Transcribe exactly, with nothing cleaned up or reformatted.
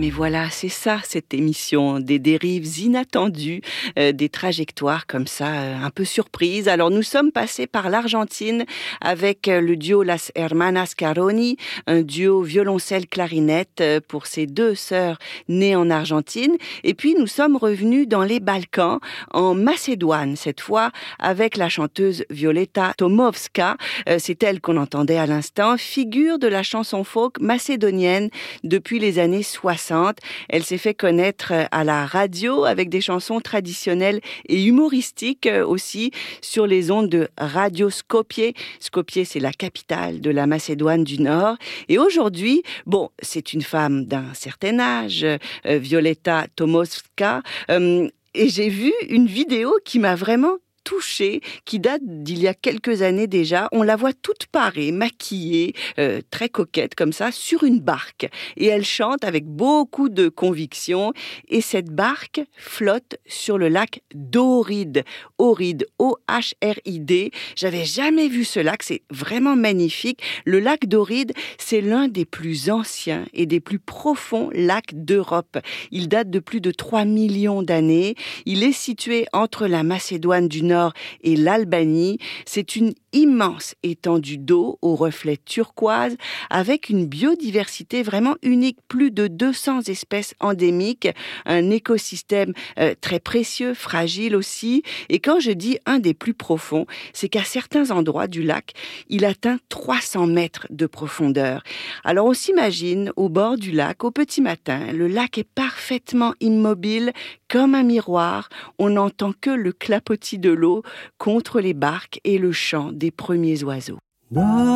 mais voilà, c'est ça, cette émission, des dérives inattendues, euh, des trajectoires comme ça, euh, un peu surprises. Alors, nous sommes passés par l'Argentine avec euh, le duo Las Hermanas Caroni, un duo violoncelle-clarinette euh, pour ces deux sœurs nées en Argentine. Et puis, nous sommes revenus dans les Balkans, en Macédoine, cette fois, avec la chanteuse Violeta Tomovska. Euh, c'est elle qu'on entendait à l'instant, figure de la chanson folk macédonienne depuis les années soixante. Elle s'est fait connaître à la radio avec des chansons traditionnelles et humoristiques aussi sur les ondes de Radio Skopje. Skopje, c'est la capitale de la Macédoine du Nord. Et aujourd'hui, bon, c'est une femme d'un certain âge, euh, Violeta Tomovska, euh, et j'ai vu une vidéo qui m'a vraiment touchée, qui date d'il y a quelques années déjà. On la voit toute parée, maquillée, euh, très coquette comme ça, sur une barque. Et elle chante avec beaucoup de conviction. Et cette barque flotte sur le lac d'Ohrid. Ohrid, O H R I D. J'avais jamais vu ce lac, c'est vraiment magnifique. Le lac d'Ohrid, c'est l'un des plus anciens et des plus profonds lacs d'Europe. Il date de plus de trois millions d'années. Il est situé entre la Macédoine du Nord et l'Albanie. C'est une immense étendue d'eau aux reflets turquoise avec une biodiversité vraiment unique, plus de deux cents espèces endémiques, un écosystème euh, très précieux, fragile aussi. Et quand je dis un des plus profonds, c'est qu'à certains endroits du lac, il atteint trois cents mètres de profondeur. Alors on s'imagine au bord du lac, au petit matin, le lac est parfaitement immobile, comme un miroir. On n'entend que le clapotis de l'eau contre les barques et le chant des premiers oiseaux.